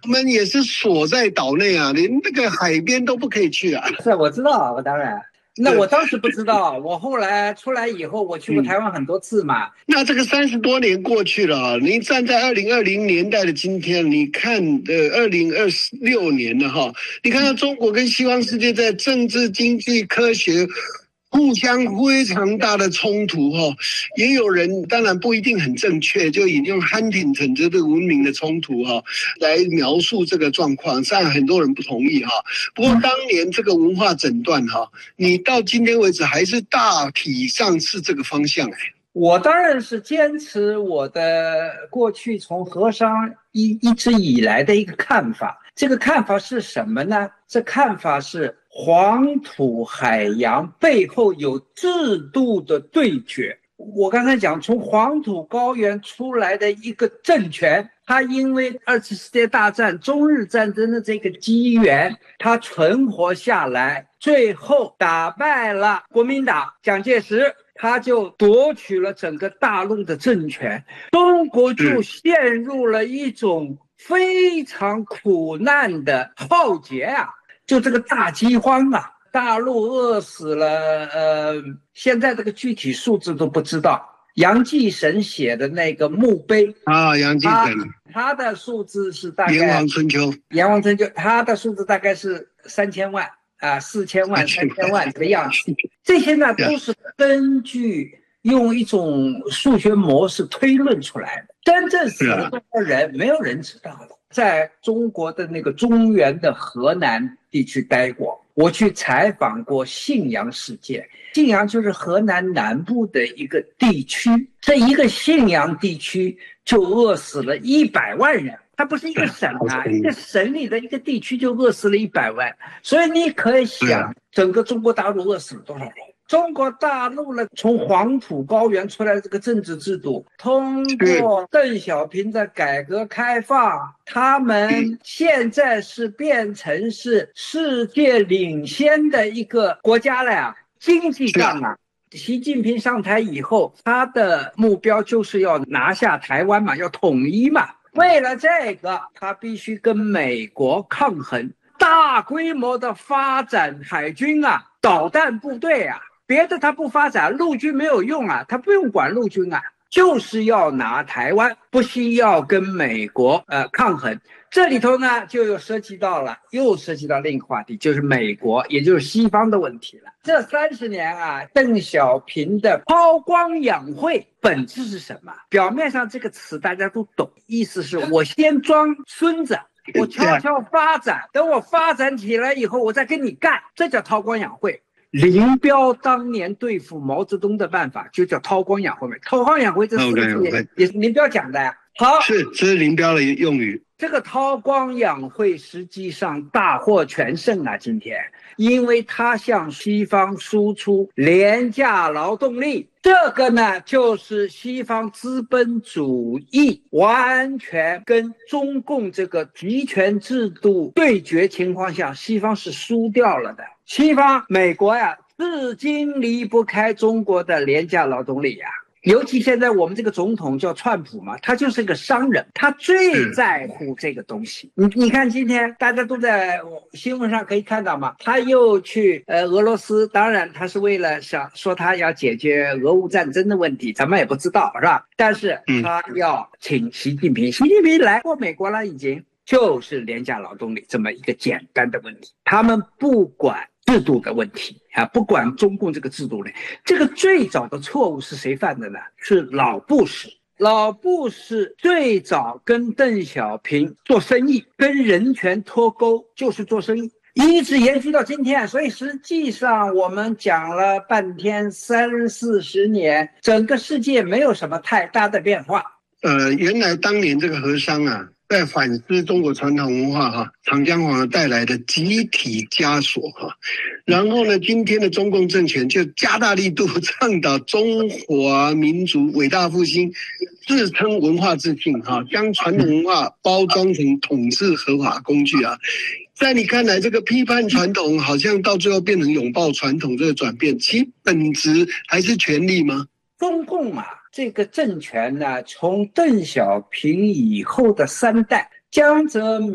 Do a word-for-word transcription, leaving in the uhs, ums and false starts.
我们也是锁在岛内啊，连那个海边都不可以去啊。 是，我知道，我当然。那我当时不知道，我后来出来以后，我去过台湾很多次嘛。嗯、 那这个三十多年过去了啊，您站在二零二零年代的今天，你看呃二零二六年了哈，你看到中国跟西方世界在政治、经济、科学互相非常大的冲突哈，也有人当然不一定很正确，就引用汉廷顿这个文明的冲突哈来描述这个状况，虽然很多人不同意哈。不过当年这个文化诊断哈，你到今天为止还是大体上是这个方向哎。 我当然是坚持我的过去从和商一一直以来的一个看法。这个看法是什么呢？这看法是黄土海洋背后有制度的对决。我刚才讲，从黄土高原出来的一个政权，它因为二次世界大战、中日战争的这个机缘，它存活下来，最后打败了国民党蒋介石，他就夺取了整个大陆的政权，中国就陷入了一种非常苦难的浩劫啊，就这个大饥荒啊，大陆饿死了，呃，现在这个具体数字都不知道。杨继绳写的那个墓碑啊，杨继绳， 他的数字是大概炎黄春秋， 炎黄春秋，他的数字大概是三千万啊，四千万、三千万这个样子。这些呢都是根据用一种数学模式推论出来的，真正死了多少人，没有人知道的。在中国的那个中原的河南地区待过，我去采访过信阳事件。信阳就是河南南部的一个地区，这一个信阳地区就饿死了一百万人。它不是一个省啊，一个省里的一个地区就饿死了一百万，所以你可以想，整个中国大陆饿死了多少人？中国大陆呢，从黄土高原出来的这个政治制度，通过邓小平的改革开放，他们现在是变成是世界领先的一个国家了呀。经济上啊，习近平上台以后，他的目标就是要拿下台湾嘛，要统一嘛。为了这个，他必须跟美国抗衡，大规模的发展海军啊，导弹部队啊。别的他不发展，陆军没有用啊，他不用管陆军啊，就是要拿台湾，不惜要跟美国呃抗衡。这里头呢，就又涉及到了，又涉及到另一个话题，就是美国，也就是西方的问题了。这三十年啊，邓小平的韬光养晦本质是什么？表面上这个词大家都懂，意思是我先装孙子，我悄悄发展，等我发展起来以后，我再跟你干，这叫韬光养晦。林彪当年对付毛泽东的办法就叫韬光养晦，韬光养晦这四个字 也, okay, okay. 也是林彪讲的呀。好， 是这是林彪的用语。 这个韬光养晦实际上大获全胜啊！今天，因为他向西方输出廉价劳动力，这个呢就是西方资本主义完全跟中共这个集权制度对决情况下，西方是输掉了的。西方美国呀，至今离不开中国的廉价劳动力呀。尤其现在我们这个总统叫川普嘛，他就是个商人，他最在乎这个东西。你你看今天大家都在新闻上可以看到嘛，他又去呃俄罗斯，当然他是为了想说他要解决俄乌战争的问题，咱们也不知道是吧？但是他要请习近平，习近平来过美国了已经，就是廉价劳动力这么一个简单的问题，他们不管制度的问题啊，不管中共这个制度呢，这个最早的错误是谁犯的呢？是老布什。老布什最早跟邓小平做生意，跟人权脱钩，就是做生意，一直延续到今天。所以实际上我们讲了半天，三四十年，整个世界没有什么太大的变化。 呃，原来当年这个和商啊，在反思中国传统文化哈，长江黄带来的集体枷锁哈，然后呢，今天的中共政权就加大力度倡导中华民族伟大复兴，自称文化自信哈，将传统文化包装成统治合法工具啊。在你看来，这个批判传统好像到最后变成拥抱传统，这个转变，其本质还是权力吗？ 中共嘛，这个政权呢，从邓小平以后的三代，江泽民